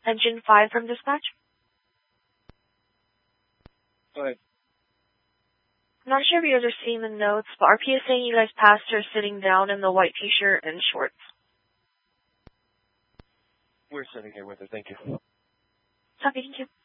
Engine 5 from dispatch. Go ahead. I'm not sure if you guys are seeing the notes, but RP is saying you guys passed her sitting down in the white t-shirt and shorts. We're sitting here with her, thank you. Copy, thank you.